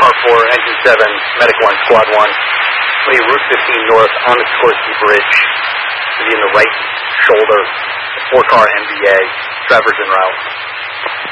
Car 4, Engine 7, Medic 1, Squad 1. Lee, Route 15 north on the Sikorsky Bridge. Should be in the right shoulder. 4-car MVA. Trevor's en route.